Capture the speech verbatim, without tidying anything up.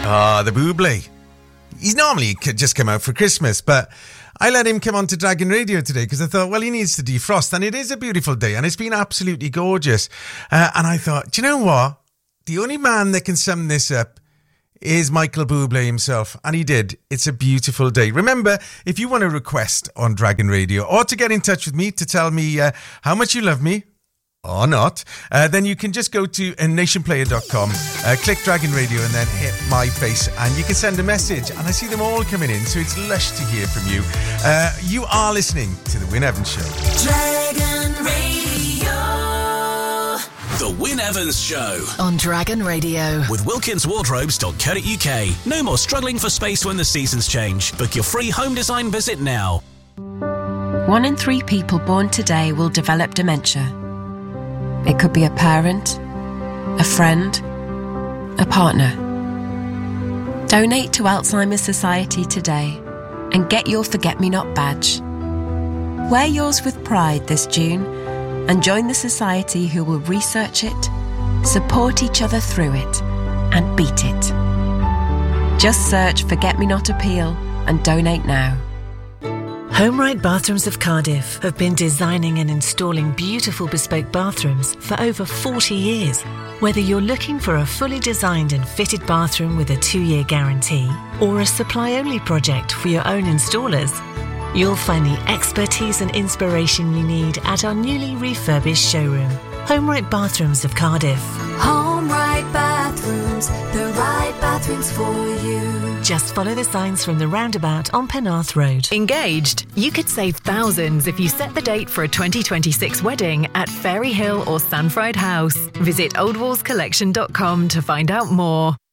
Ah, the Bublé. He's normally could just come out for Christmas, but I let him come on to Dragon Radio today because I thought, well, he needs to defrost, and it is a beautiful day, and it's been absolutely gorgeous. Uh, and I thought, do you know what? The only man that can sum this up is Michael Bublé himself, and he did. It's a beautiful day. Remember, if you want to request on Dragon Radio or to get in touch with me to tell me uh, how much you love me, or not, uh, then you can just go to uh, nation player dot com, uh, click Dragon Radio and then hit my face and you can send a message, and I see them all coming in, so it's lush to hear from you. Uh, you are listening to The Wyn Evans Show. Dragon Radio. The Wyn Evans Show On Dragon Radio. with wilkins wardrobes dot co dot uk. No more struggling for space when the seasons change. Book your free home design visit now. One in three people born today will develop dementia. It could be a parent, a friend, a partner. Donate to Alzheimer's Society today and get your Forget-Me-Not badge. Wear yours with pride this June and join the society who will research it, support each other through it, and beat it. Just search Forget-Me-Not Appeal and donate now. HomeRight Bathrooms of Cardiff have been designing and installing beautiful bespoke bathrooms for over forty years. Whether you're looking for a fully designed and fitted bathroom with a two-year guarantee or a supply-only project for your own installers, you'll find the expertise and inspiration you need at our newly refurbished showroom. HomeRight Bathrooms of Cardiff. HomeRight Bathrooms, the right bathrooms for you. Just follow the signs from the roundabout on Penarth Road. Engaged? You could save thousands if you set the date for a twenty twenty-six wedding at Fairy Hill or Sanfried House. Visit old walls collection dot com to find out more.